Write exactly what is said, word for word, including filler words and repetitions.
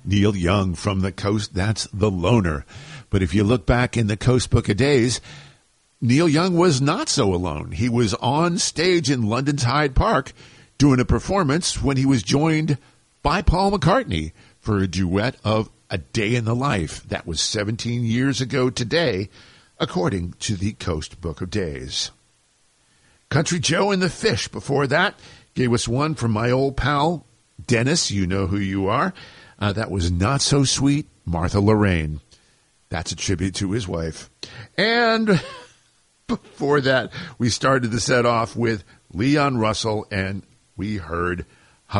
Neil Young from the Coast, that's The Loner. But if you look back in the Coast Book of Days, Neil Young was not so alone. He was on stage in London's Hyde Park doing a performance when he was joined by Paul McCartney for a duet of A Day in the Life. That was seventeen years ago today, according to the Coast Book of Days. Country Joe and the Fish before that gave us one from my old pal, Dennis. You know who you are. Uh, that was Not So Sweet, Martha Lorraine. That's a tribute to his wife. And before that, we started the set off with Leon Russell, and we heard